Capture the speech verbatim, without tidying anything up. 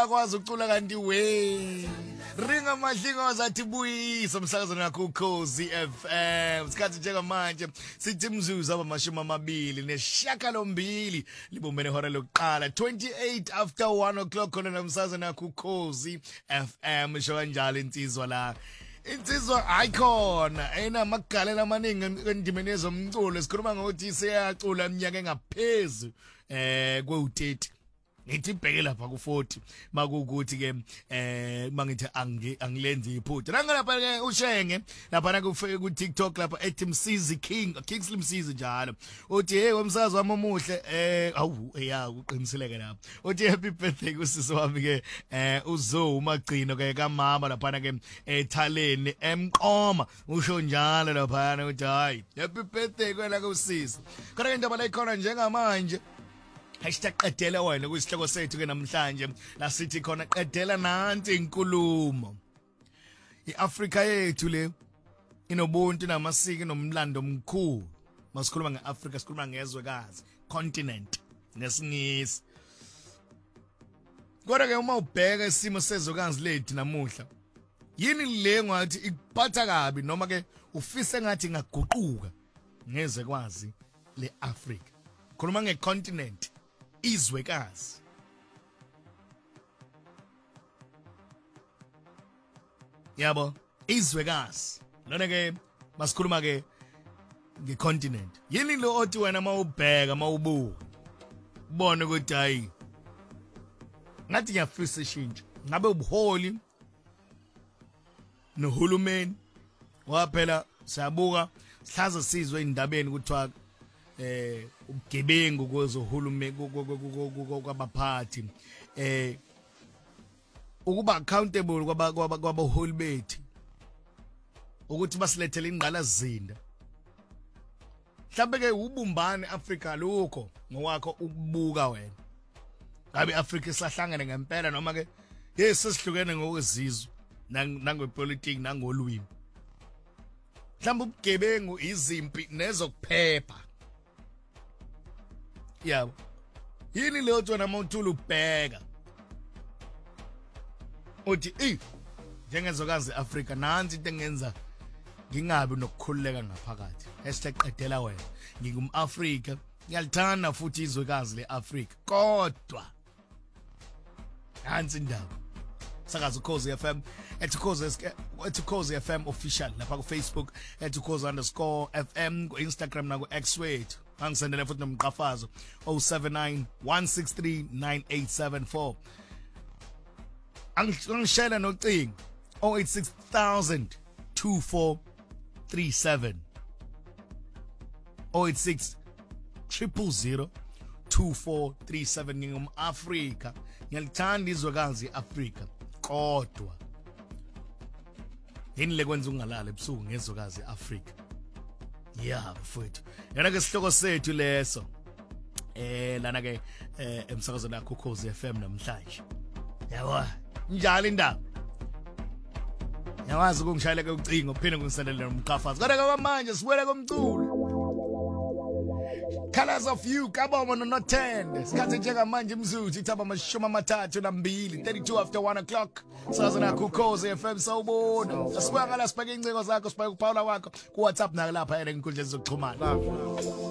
uyakwazi ukucula kanti we ringa madlingoza athi buyisa umsakazweni wakho uKhosi F M sikhathi njengamanje sithi mzuzu abamashumi amabili neshakalombili libumbene ihora lokuqala twenty-eight after one o'clock khona nomsakazweni wakho uKhosi F M isho kanjalo insizwa la insizwa icon enamagalela amaningi endimeni yezomculo sikhuluma ngokuthi seyacula iminyaka engaphezulu eh kwe-thirty ngithi ibheke lapha ku forty makukuthi ke eh mangithi angilenzi iphutha nangapha ke ushenge lapha ku TikTok lapha ethi Msizi King Kingsley Msizi njalo uthi hey womsazi wami omuhle eh awu eya uqiniseleke lapha uthi happy birthday kusisi wami ke eh uzo umagcino ke kamama lapha ke ethaleni emqoma usho njalo lapha uthi hayi happy birthday kwena kusisi kodwa indaba la ikhona njengamanje hashtag qedela wena kuyisihloko sethu ke namhlanje la sithi khona qedela nansi inkulumo iAfrika yethu le inobuntu namasiko nomlando omkhulu masikhuluma ngeAfrika sikhuluma ngezwekazi continent nesingisi kodwa ke uma ubheka isimo sezwekazi lethu namuhla yini le ngathi ikuphatha kabi noma ke ufise ngathi ngaguquka ngezwekazi leAfrika khuluma ngecontinent izwekazi yabo izwekazi lona ke masikhuluma ke ngecontinent yini lo othi wena mawubheka mawubuka ubone ukuthi hayi ngathi ngiyafisa ishintsho ngabe ubuholi nohulumeni waphela siyabuka sihlaza sizwe indabeni kuthiwa eh ubugebengu kwezohulumeni kwabaphathi eh ukuba accountable kwaba kwabaholi bethu ukuthi basilethele ingqala zinda mhlambe ke ubumbane Africa lokho ngowakho ukubuka wena ngabe Africa isahlangene ngempela noma ke yesisihlukene ngokwezizwe nangepolitiki nangolwimi mhlambe ubugebengu izimpi nezokuphepha yabo yini leyo tsona mawuthula ubheka uthi eh njengezwekazi Africa nansi into engenza ngingabi nokukhululeka ngaphakathi hashtag qedela wena ngingumAfrika ngiyalithanda futhi izwekazi leAfrika kodwa nansi indaba sakaza uKhosi F M at Khosi at Khosi F M official lapha ku Facebook at Khosi underscore F M ku Instagram na ku X wethu angisendele futhi nomqhafazo oh seven nine one six three nine eight seven four angishela nocingo oh eight six thousand two four three seven oh eight six triple zero two four three seven ngingumAfrika ngiyalithanda izwekazi iAfrika kodwa yini lekwenza ungalala ebusuku ngezwekazi iAfrika yeah mfowethu yana ke sihloko sethu leso eh lana ke emsakazweni yakho uKhosi F M namhlanje yabo njalo indaba yawazi ukungishayela ke ucingo phinde ngisenele nomqhafazi kodwa kwamanje sibuye komculo Colors of You kaboma nonothende sikhathi njengamanje imzuzu ithaba amashumi amathathu nambili thirty-two after one o'clock sazana yakho uKhosi F M sawubona sibanga la sibheke inciko zakho sibheke uPaula wakho ku WhatsApp naka lapha ene inkundla zokuxhumana